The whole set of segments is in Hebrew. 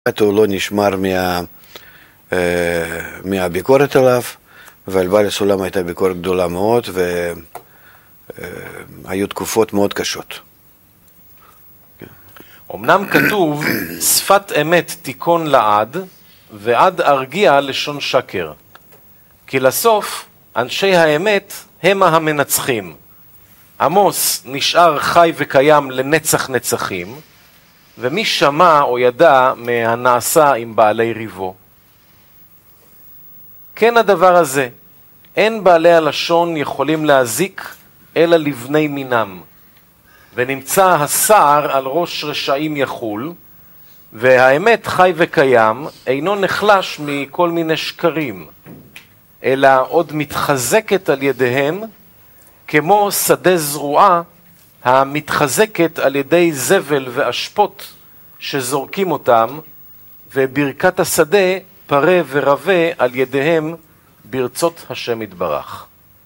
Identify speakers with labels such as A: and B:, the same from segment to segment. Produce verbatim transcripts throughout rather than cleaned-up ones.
A: הוא לא נשמר מה, מהביקורת עליו, ועל בעל הסולם הייתה ביקורת גדולה מאוד, והיו תקופות מאוד קשות.
B: אמנם כתוב, שפת אמת תיקון לעד, ועד ארגיע לשון שקר. כי לסוף, אנשי האמת הם המנצחים. עמוס נשאר חי וקיים לנצח נצחים, ומי שמע או ידע מהנעשה עם בעלי ריבו. כן הדבר הזה, אין בעלי הלשון יכולים להזיק אלא לבני מינם, ונמצא הסער על ראש רשעים יחול, והאמת חי וקיים אינו נחלש מכל מיני שקרים, אלא עוד מתחזקת על ידיהם, כמו שדה זרועה המתחזקת על ידי זבל ואשפות שזורקים אותם, וברכת השדה פרה ורבה על ידיהם ברצות השם יתברך.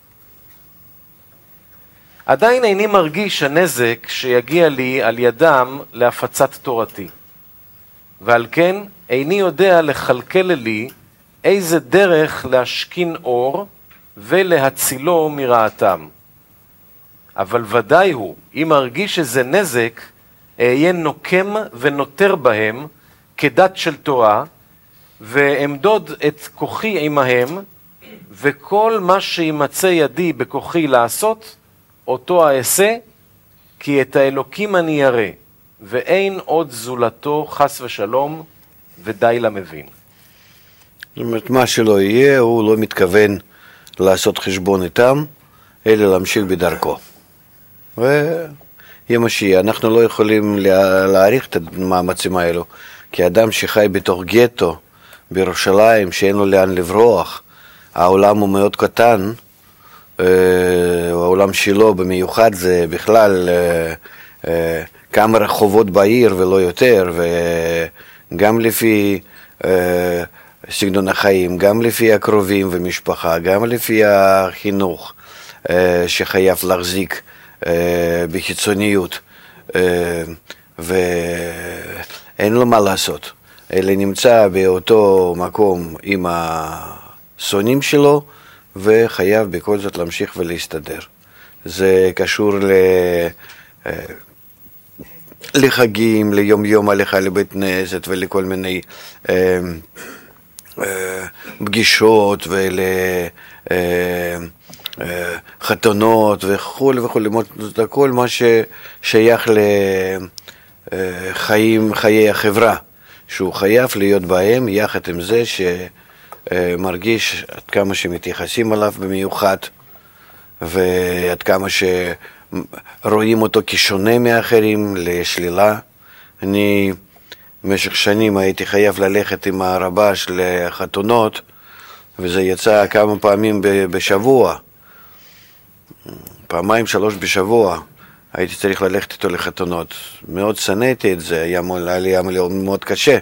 B: עדיין איני מרגיש הנזק שיגיע לי על ידם להפצת תורתי, ועל כן איני יודע לחלקל לי איזה דרך להשכין אור ולהצילו מרעתם. אבל ודאי הוא, אם ארגיש איזה נזק, אהיה נוקם ונותר בהם כדת של תורה, ואמדוד את כוחי עמהם, וכל מה שימצא ידי בכוחי לעשות, אותו אעשה, כי את האלוקים אני ירא, ואין עוד זולתו חס ושלום, ודי למבין.
A: זאת אומרת, מה שלא יהיה, הוא לא מתכוון לעשות חשבון איתם, אלא להמשיך בדרכו. ויהיה אנחנו לא יכולים להעריך את המאמצים האלו, כי אדם שחי בתוך גטו, בירושלים, שאין לו לאן לברוח, העולם הוא מאוד קטן, העולם שלו במיוחד זה בכלל כמה רחובות בעיר ולא יותר, וגם לפי סגנון החיים, גם לפי הקרובים ומשפחה, גם לפי החינוך שחייב להחזיק בחיצוניות, ואין לו מה לעשות, אלא נמצא באותו מקום עם השונאים שלו, וחייב בכל זאת להמשיך ולהסתדר. זה קשור ל... לחגים, ליום יום הליכה לבית כנסת ולכל מיני אה, אה, פגישות ולחתונות וכו' וכו'. זה כל מה ששייך לחיים, חיי החברה, שהוא חייב להיות בהם, יחד עם זה שמרגיש עד כמה שמתייחסים עליו במיוחד, ועד כמה שרואים אותו כשונה מאחרים, לשלילה. אני במשך שנים הייתי חייב ללכת עם הרבש לחתונות, וזה יצא כמה פעמים בשבוע, פעמיים שלוש בשבוע, הייתי צריך ללכת איתו לחתונות. מאוד שנאתי את זה, היה לי מאוד קשה.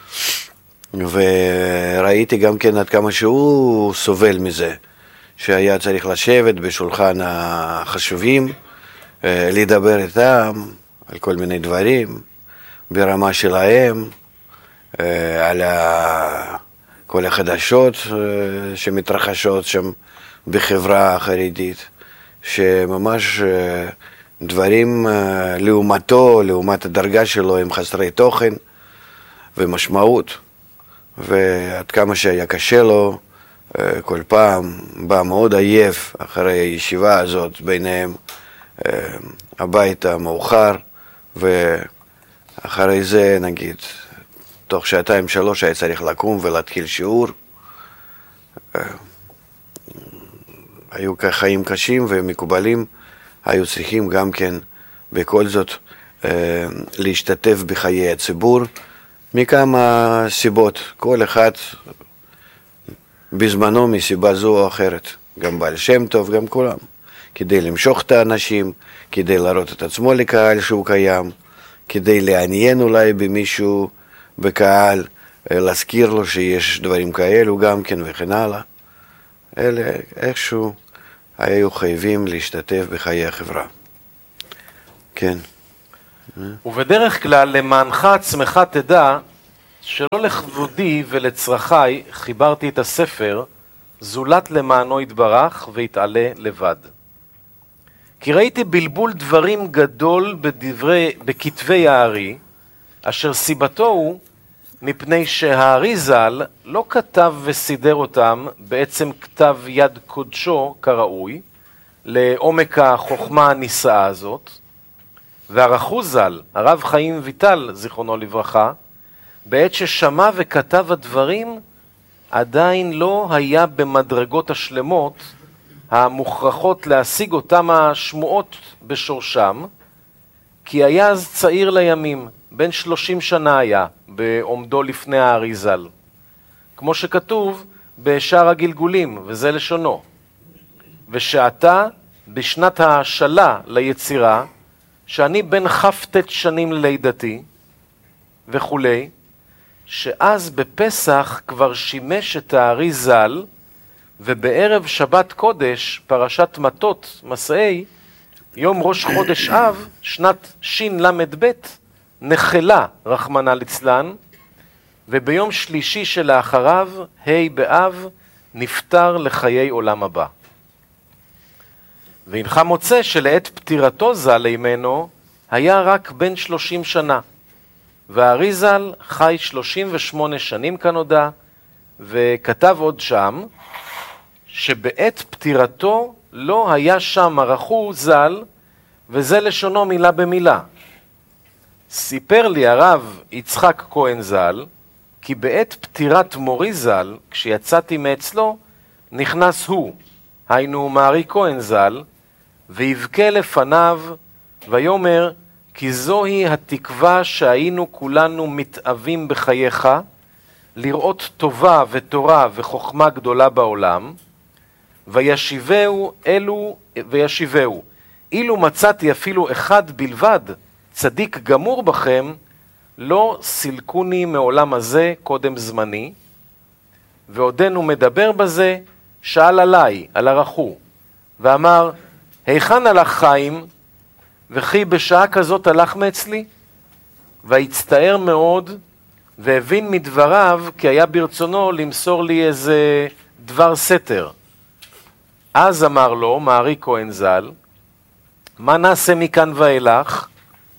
A: וראיתי גם כן עד כמה שהוא סובל מזה, שהיה צריך לשבת בשולחן החשובים, לדבר איתם על כל מיני דברים, ברמה שלהם, על כל החדשות שמתרחשות שם בחברה החרדית, שממש דברים לעומתו, לעומת הדרגה שלו, הם חסרי תוכן ומשמעות, ועד כמה שהיה קשה לו, כל פעם בא מאוד עייף אחרי הישיבה הזאת ביניהם הביתה מאוחר, ואחרי זה נגיד תוך שעתיים שלוש היה צריך לקום ולהתחיל שיעור. היו חיים קשים ומקובלים, היו צריכים גם כן בכל זאת להשתתף בחיי הציבור מכמה סיבות, כל אחד בזמנו מסיבה זו או אחרת, גם בעל שם טוב, גם כולם, כדי למשוך את האנשים, כדי להראות את עצמו לקהל שהוא קיים, כדי לעניין אולי במישהו בקהל, להזכיר לו שיש דברים כאלו גם כן וכן הלאה. אלה איכשהו היו חייבים להשתתף בחיי החברה. כן.
B: ובדרך כלל למענך עצמך תדע שלא לכבודי ולצרכי חיברתי את הספר, זולת למענו יתברך והתעלה לבד. כי ראיתי בלבול דברים גדול בדברי, בכתבי הארי, אשר סיבתו הוא מפני שהארי ז"ל לא כתב וסידר אותם בעצם כתב יד קודשו כראוי, לעומק החוכמה הנישאה הזאת, והרחו ז"ל, הרב חיים ויטל, זיכרונו לברכה, בעת ששמע וכתב הדברים, עדיין לא היה במדרגות השלמות המוכרחות להשיג אותם השמועות בשורשם, כי היה אז צעיר לימים, בן שלושים שנה היה, בעומדו לפני הארי ז"ל. כמו שכתוב בשאר הגלגולים, וזה לשונו. ושעתה, בשנת ההשאלה ליצירה, שאני בן חפטת שנים ללידתי, וכולי, שאז בפסח כבר שימש את הארי ז"ל, ובערב שבת קודש, פרשת מטות, מסעי, יום ראש חודש אב, שנת שין למד בית, נחלה רחמנא ליצלן, וביום שלישי שלאחריו, ה' באב, נפטר לחיי עולם הבא. והנך מוצא שלעת פטירתו ז"ל לימנו, היה רק בן שלושים שנה. והארי ז"ל חי שלושים ושמונה שנים כנודע, וכתב עוד שם, שבעת פטירתו לא היה שם הרחו ז"ל, וזה לשונו מילה במילה. סיפר לי הרב יצחק כהן ז"ל, כי בעת פטירת מורי ז"ל, כשיצאתי מאצלו, נכנס הוא, היינו מארי כהן ז"ל, ויבכה לפניו, ויאמר, כי זוהי התקווה שהיינו כולנו מתאבים בחייך, לראות טובה ותורה וחוכמה גדולה בעולם, וישיבהו אלו, וישיבהו, אילו מצאתי אפילו אחד בלבד, צדיק גמור בכם, לא סילקוני מעולם הזה קודם זמני, ועודנו מדבר בזה, שאל עליי, על הרחו, ואמר, היכן הלך חיים, וכי בשעה כזאת הלך מאצלי? והצטער מאוד, והבין מדבריו, כי היה ברצונו למסור לי איזה דבר סתר. אז אמר לו, מארי כהן ז"ל, מה נעשה מכאן ואילך?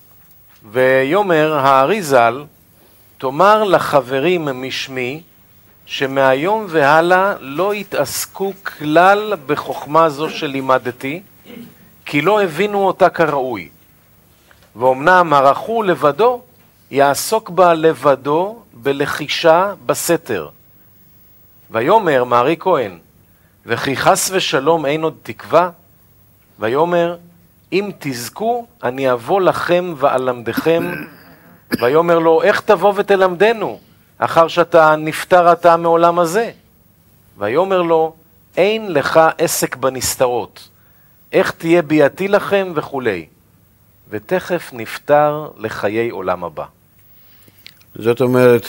B: ויאמר הארי ז"ל, תאמר לחברים משמי, שמהיום והלאה לא יתעסקו כלל בחוכמה זו שלימדתי, כי לא הבינו אותה כראוי. ואומנם הרחו לבדו, יעסוק בה לבדו בלחישה בסתר. ויאמר מארי כהן, וכי חס ושלום אין עוד תקווה? ויאמר, אם תזכו, אני אבוא לכם ואלמדכם. ויאמר לו, איך תבוא ותלמדנו, אחר שאתה נפטר אתה מעולם הזה? ויאמר לו, אין לך עסק בנסתרות, איך תהיה ביאתי לכם וכולי. ותכף נפטר לחיי עולם הבא.
A: זאת אומרת,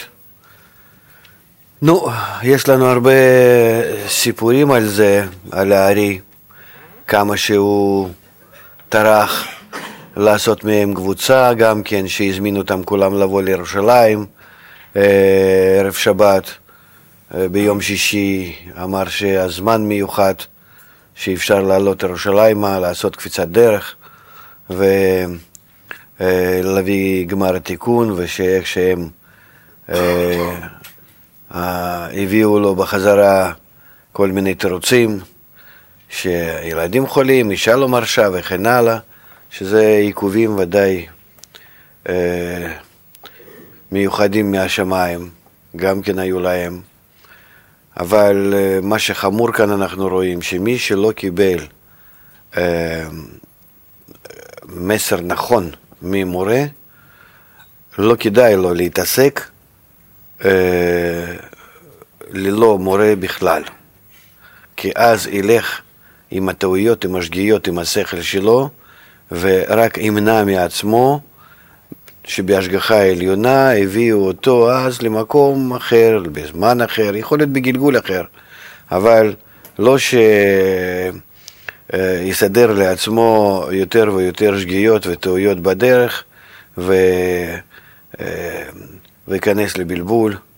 A: נו, יש לנו הרבה סיפורים על זה, על הארי, כמה שהוא טרח לעשות מהם קבוצה, גם כן שהזמינו אותם כולם לבוא לירושלים, ערב שבת, ביום שישי אמר שהזמן מיוחד, שאפשר לעלות לירושלימה, לעשות קפיצת דרך, ולהביא גמר התיקון, ושאיך שהם הביאו לו בחזרה כל מיני תירוצים, שילדים חולים, אישה לא מרשה וכן הלאה, שזה עיכובים ודאי אה, מיוחדים מהשמיים, גם כן היו להם. אבל אה, מה שחמור כאן אנחנו רואים, שמי שלא קיבל אה, מסר נכון ממורה, לא כדאי לו להתעסק אה, ללא מורה בכלל. כי אז ילך עם הטעויות, עם השגיאות, עם השכל שלו, ורק ימנע מעצמו, שבהשגחה העליונה הביאו אותו אז למקום אחר, בזמן אחר, יכול להיות בגלגול אחר, אבל לא שיסדר לעצמו יותר ויותר שגיאות וטעויות בדרך, ו... וייכנס לבלבול,